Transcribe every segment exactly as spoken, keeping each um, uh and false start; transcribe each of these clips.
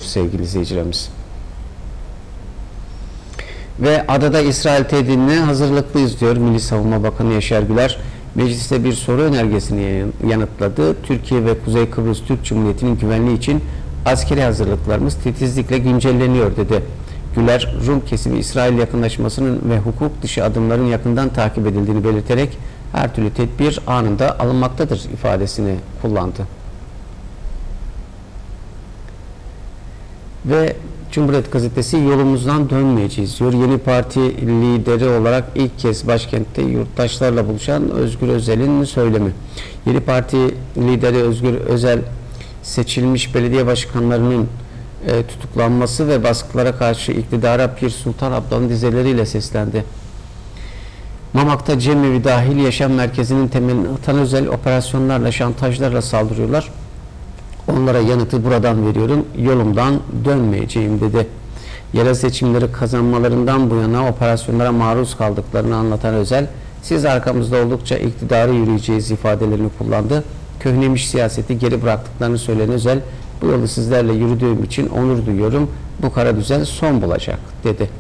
sevgili izleyicilerimiz. Ve adada İsrail tehdidine hazırlıklıyız diyor Milli Savunma Bakanı Yaşar Güler. Mecliste bir soru önergesini yanıtladı. Türkiye ve Kuzey Kıbrıs Türk Cumhuriyeti'nin güvenliği için askeri hazırlıklarımız titizlikle güncelleniyor dedi. Güler, Rum kesimi İsrail yakınlaşmasının ve hukuk dışı adımların yakından takip edildiğini belirterek her türlü tedbir anında alınmaktadır ifadesini kullandı. Ve Cumhuriyet Gazetesi yolumuzdan dönmeyeceğiz diyor. Yeni Parti lideri olarak ilk kez başkentte yurttaşlarla buluşan Özgür Özel'in söylemi. Yeni Parti lideri Özgür Özel seçilmiş belediye başkanlarının e, tutuklanması ve baskılara karşı iktidara Pir Sultan Abdal'ın dizeleriyle seslendi. Mamak'ta cemevi dahil yaşam merkezinin temelini atan Özel operasyonlarla, şantajlarla saldırıyorlar. Onlara yanıtı buradan veriyorum, yolumdan dönmeyeceğim dedi. Yerel seçimleri kazanmalarından bu yana operasyonlara maruz kaldıklarını anlatan Özel, siz arkamızda oldukça iktidarı yürüyeceğiz ifadelerini kullandı. Köhnemiş siyaseti geri bıraktıklarını söyleyen Özel, bu yolu sizlerle yürüdüğüm için onur duyuyorum, bu kara düzen son bulacak dedi.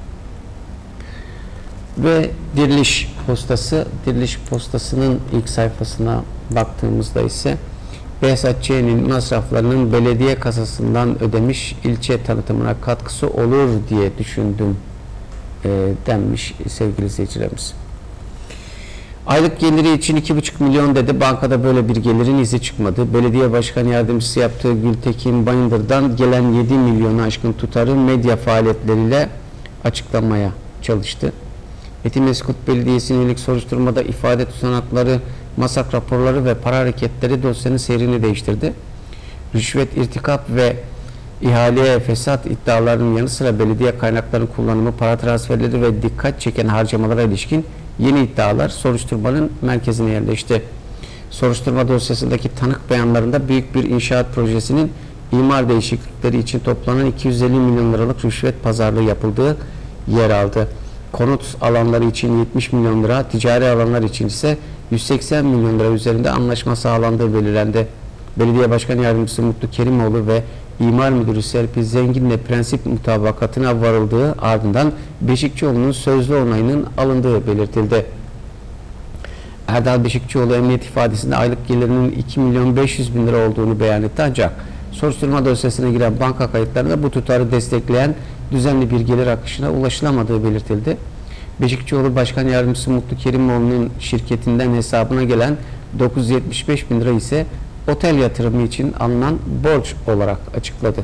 Ve Diriliş Postası, Diriliş Postası'nın ilk sayfasına baktığımızda ise Behzat Ç'nin masraflarının belediye kasasından ödemiş, ilçe tanıtımına katkısı olur diye düşündüm e, denmiş sevgili izleyicilerimiz. Aylık geliri için iki buçuk milyon dedi. Bankada böyle bir gelirin izi çıkmadı. Belediye Başkan Yardımcısı yaptığı Gültekin Bayındır'dan gelen yedi milyonu aşkın tutarı medya faaliyetleriyle açıklamaya çalıştı. Etimeskut Belediyesi'nin yönelik soruşturmada ifade tutanakları, masak raporları ve para hareketleri dosyanın seyrini değiştirdi. Rüşvet, irtikap ve ihaleye fesat iddialarının yanı sıra belediye kaynaklarının kullanımı, para transferleri ve dikkat çeken harcamalara ilişkin yeni iddialar soruşturmanın merkezine yerleşti. Soruşturma dosyasındaki tanık beyanlarında büyük bir inşaat projesinin imar değişiklikleri için toplanan iki yüz elli milyon liralık rüşvet pazarlığı yapıldığı yer aldı. Konut alanları için yetmiş milyon lira, ticari alanlar için ise yüz seksen milyon lira üzerinde anlaşma sağlandığı belirlendi. Belediye Başkan Yardımcısı Mutlu Kerimoğlu ve İmar Müdürü Serpil Zengin'le prensip mutabakatına varıldığı ardından Beşikçioğlu'nun sözlü onayının alındığı belirtildi. Erdal Beşikçioğlu emniyet ifadesinde aylık gelirinin iki milyon beş yüz bin lira olduğunu beyan etti, ancak soruşturma dosyasına giren banka kayıtlarında bu tutarı destekleyen düzenli bir gelir akışına ulaşılamadığı belirtildi. Beşikçioğlu Başkan Yardımcısı Mutlu Kerimoğlu'nun şirketinden hesabına gelen dokuz yüz yetmiş beş bin lira ise otel yatırımı için alınan borç olarak açıkladı.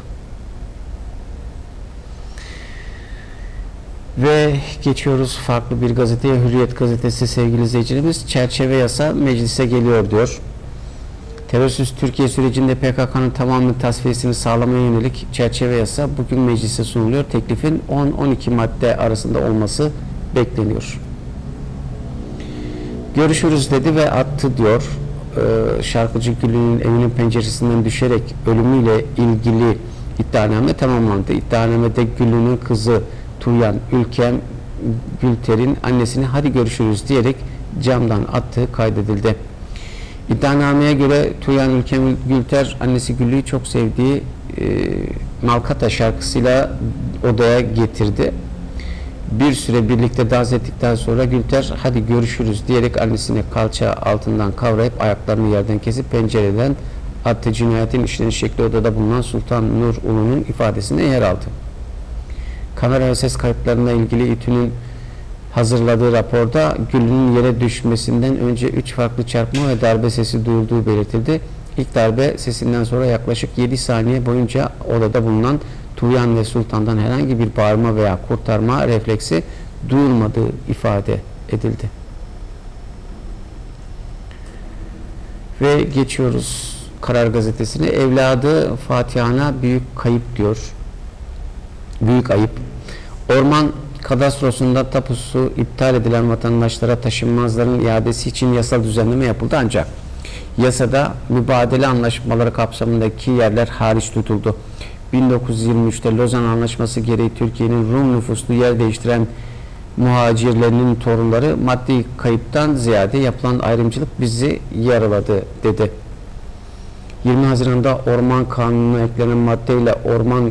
Ve geçiyoruz farklı bir gazeteye, Hürriyet gazetesi sevgili izleyicilerimiz. Çerçeve yasa meclise geliyor diyor. Terörsüz Türkiye sürecinde P K K'nın tamamının tasfiyesini sağlamaya yönelik çerçeve yasa bugün meclise sunuluyor. Teklifin on on iki madde arasında olması bekleniyor. Görüşürüz dedi ve attı diyor. Ee, şarkıcı Güllü'nün evinin penceresinden düşerek ölümüyle ilgili iddianame tamamlandı. İddianamede Güllü'nün kızı Tuğyan Ülkem Gülter'in annesini hadi görüşürüz diyerek camdan attığı kaydedildi. İddianameye göre Tuğyan Ülkem Gülter annesi Güllü'yü çok sevdiği e, Malkata şarkısıyla odaya getirdi. Bir süre birlikte dans ettikten sonra Gülter hadi görüşürüz diyerek annesini kalça altından kavrayıp ayaklarını yerden kesip pencereden attı. Cinayetin işleniş şekli odada bulunan Sultan Nur Ulu'nun ifadesine yer aldı. Kamera ve ses kayıtlarına ilgili İTÜ'nün hazırladığı raporda Güllü'nün yere düşmesinden önce üç farklı çarpma ve darbe sesi duyulduğu belirtildi. İlk darbe sesinden sonra yaklaşık yedi saniye boyunca odada bulunan Tuğyan ve Sultan'dan herhangi bir bağırma veya kurtarma refleksi duyulmadığı ifade edildi. Ve geçiyoruz Karar Gazetesi'ne. Evladı Fatiha'na büyük kayıp diyor. Büyük ayıp. Orman kadastrosunda tapusu iptal edilen vatandaşlara taşınmazların iadesi için yasal düzenleme yapıldı, ancak yasada mübadele anlaşmaları kapsamındaki yerler hariç tutuldu. bin dokuz yüz yirmi üçte Lozan Anlaşması gereği Türkiye'nin Rum nüfuslu yer değiştiren muhacirlerinin torunları maddi kayıptan ziyade yapılan ayrımcılık bizi yaraladı dedi. yirmi Haziran'da Orman Kanunu'na eklenen maddeyle orman